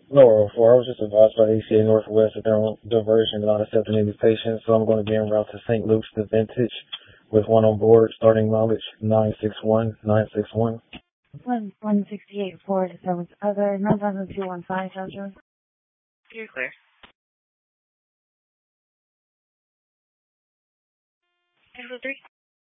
Laurel, for I was just advised by ACA Northwest that they're on diversion and not accepting any patients, so I'm going to be en route to St. Luke's, the Vintage, with one on board, starting mileage 961. 168 Ford, 7 other, 9215, Jojo. You're clear. 3.